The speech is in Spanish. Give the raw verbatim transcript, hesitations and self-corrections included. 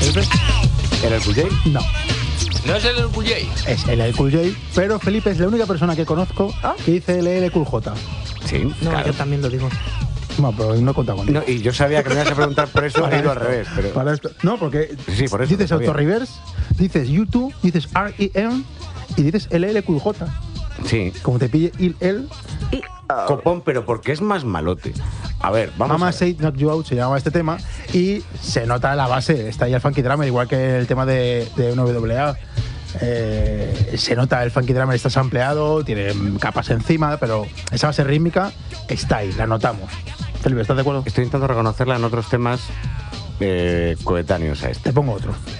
Felipe? ¿Era el Cool J? No. ¿No es el Cool J? Es L L Cool J, pero Felipe es la única persona que conozco ¿Ah? que dice L L Cool J. Sí, No, claro. yo también lo digo. No, pero no he contado con No, y yo sabía que me ibas a preguntar por eso, he ido al revés. Pero... Para esto. No, porque Sí, por eso, dices lo sabía. Auto-Reverse, dices YouTube, dices R E M y dices L L Cool J. Sí, Como te pille il, el, Y, copón, pero porque es más malote. A ver, vamos Mama a ver. Say Knock You Out se llamaba este tema y se nota la base, está ahí el funky drummer, igual que el tema de, de N W A. Eh, se nota el funky drummer, está sampleado, tiene capas encima, pero esa base rítmica está ahí, la notamos. Felipe, ¿estás de acuerdo? Estoy intentando reconocerla en otros temas eh, coetáneos a este. Te pongo otro.